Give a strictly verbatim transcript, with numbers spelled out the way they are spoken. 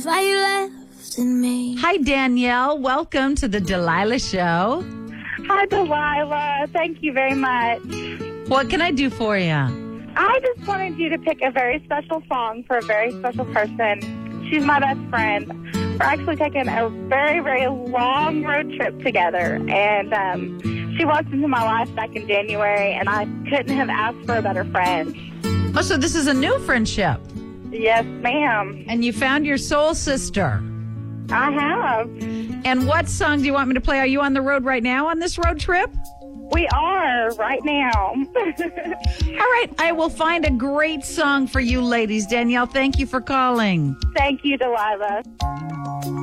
Why you left in me? Hi, Danielle. Welcome to the Delilah Show. Hi, Delilah. Thank you very much. What can I do for you? I just wanted you to pick a very special song for a very special person. She's my best friend. We're actually taking a very, very long road trip together, and um, she walked into my life back in January, and I couldn't have asked for a better friend. Oh, so this is a new friendship. Yes, ma'am. And you found your soul sister. I have. And what song do you want me to play? Are you on the road right now on this road trip? We are right now. All right. I will find a great song for you ladies. Danielle, thank you for calling. Thank you, Delilah.